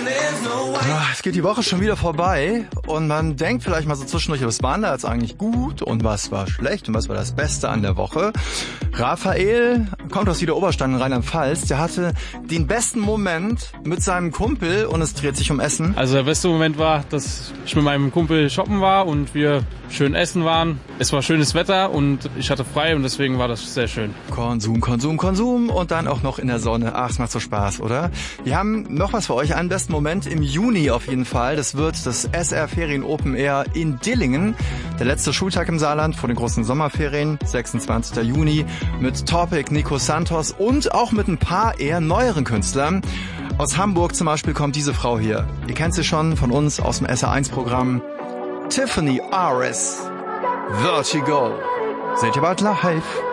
Es geht die Woche schon wieder vorbei und man denkt vielleicht mal so zwischendurch, was war denn da jetzt eigentlich gut und was war schlecht und was war das Beste an der Woche. Raphael kommt aus Niederoberstein in Rheinland-Pfalz, der hatte den besten Moment mit seinem Kumpel und es dreht sich um Essen. Also der beste Moment war, dass ich mit meinem Kumpel shoppen war und wir schön essen waren. Es war schönes Wetter und ich hatte frei und deswegen war das sehr schön. Konsum, Konsum, Konsum und dann auch noch in der Sonne. Ach, es macht so Spaß, oder? Wir haben noch was für euch, einen besten Moment im Juni auf jeden Fall. Das wird das SR Ferien Open Air in Dillingen. Der letzte Schultag im Saarland vor den großen Sommerferien, 26. Juni, mit Topic, Nico Santos und auch mit ein paar eher neueren Künstlern. Aus Hamburg zum Beispiel kommt diese Frau hier. Ihr kennt sie schon von uns aus dem SR1-Programm. Tiffany Aris. Vertigo. Seht ihr bald live.